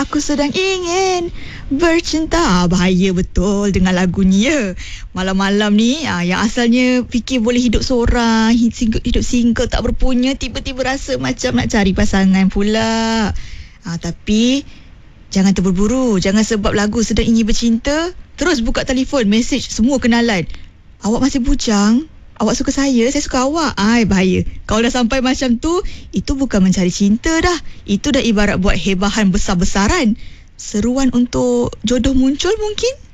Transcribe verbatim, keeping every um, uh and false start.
Aku sedang ingin bercinta. Bahaya betul dengan lagu ni ya. Malam-malam ni ah, yang asalnya fikir boleh hidup seorang, hidup single tak berpunya, tiba-tiba rasa macam nak cari pasangan pula. ah, Tapi jangan terburu-buru. Jangan sebab lagu sedang ingin bercinta terus buka telefon, mesej semua kenalan. Awak masih bujang? Awak suka saya, saya suka awak. Ai, bahaya. Kalau dah sampai macam tu, itu bukan mencari cinta dah. Itu dah ibarat buat hebahan besar-besaran. Seruan untuk jodoh muncul mungkin?